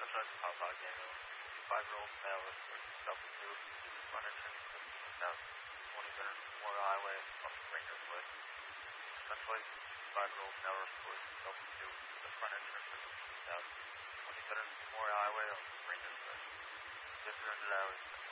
Southwest Pawpaw Daniel, 55-year-old male reports self-due to the front entrance of the south 20 minutes Memorial Highway off of Rangers Way. Centrally, 55-year-old male reports self-due to the front entrance of the south 20 minutes Memorial Highway off of Rangers Way. Different hours.